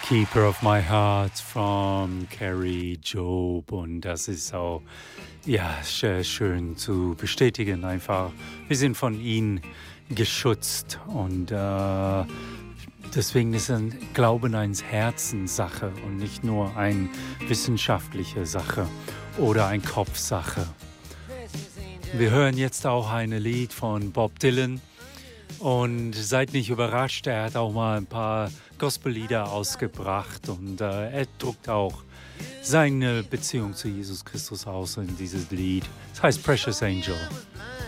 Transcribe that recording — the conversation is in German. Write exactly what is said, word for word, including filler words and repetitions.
Keeper of My Heart von Carrie Job. Und das ist auch, ja, sehr schön zu bestätigen einfach. Wir sind von ihm geschützt und äh, deswegen ist ein Glauben eine Herzenssache und nicht nur eine wissenschaftliche Sache oder eine Kopfsache. Wir hören jetzt auch ein Lied von Bob Dylan und seid nicht überrascht, er hat auch mal ein paar Gospellieder ausgebracht und äh, er drückt auch seine Beziehung zu Jesus Christus aus in dieses Lied. Es heißt Precious Angel.